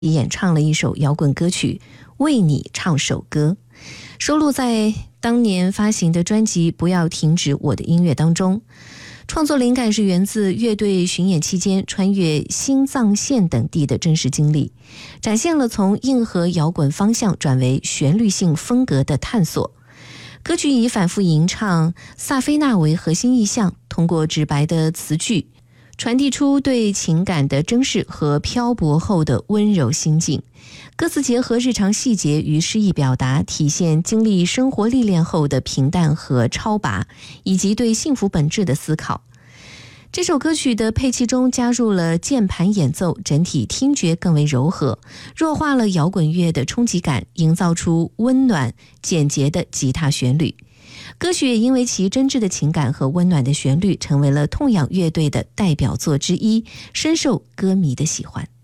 演唱了一首摇滚歌曲《为你唱首歌》，收录在当年发行的专辑《不要停止我的音乐》当中。创作灵感是源自乐队巡演期间穿越新藏线等地的真实经历，展现了从硬核摇滚方向转为旋律性风格的探索。歌曲以反复吟唱萨菲娜为核心意象，通过直白的词句传递出对情感的珍视和漂泊后的温柔心境。歌词结合日常细节与诗意表达，体现经历生活历练后的平淡和超拔，以及对幸福本质的思考。这首歌曲的配器中加入了键盘演奏，整体听觉更为柔和，弱化了摇滚乐的冲击感，营造出温暖简洁的吉他旋律。歌曲也因为其真挚的情感和温暖的旋律，成为了痛仰乐队的代表作之一，深受歌迷的喜欢。